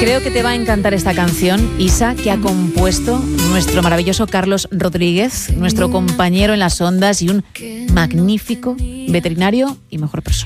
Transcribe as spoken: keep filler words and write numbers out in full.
Creo que te va a encantar esta canción, Isa, que ha compuesto nuestro maravilloso Carlos Rodríguez, nuestro compañero en las ondas y un magnífico veterinario y mejor persona.